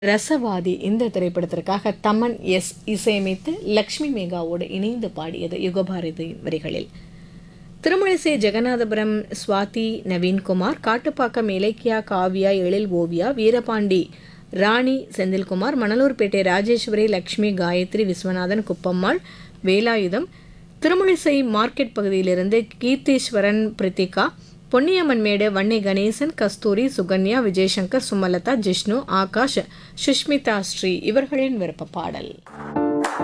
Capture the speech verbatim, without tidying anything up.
ரசவாதி இந்த திரைப்படத்திற்காக தமன் எஸ் இசையமைத்து லக்ஷ்மி மேகாவோடு இணைந்து பாடியது யுகபாரதி வரிகளில். திருமழிசை ஜெகநாதபுரம் சுவாதி நவீன்குமார், காட்டுப்பாக்கம் இலக்கியா காவ்யா எழில் ஓவியா வீரபாண்டி ராணி செந்தில்குமார், மணலூர்பேட்டை ராஜேஸ்வரி லக்ஷ்மி காயத்ரி விஸ்வநாதன் குப்பம்மாள் வேலாயுதம், திருமழிசை மார்க்கெட் பகுதியிலிருந்து கீர்த்தீஸ்வரன் பிரித்திகா, பொன்னியம்மன்மேடு வன்னி கணேசன் கஸ்தூரி சுகன்யா விஜயசங்கர் சுமலதா ஜிஷ்ணு ஆகாஷ் சுஷ்மிதா ஸ்ரீ இவர்களின் விருப்ப பாடல்.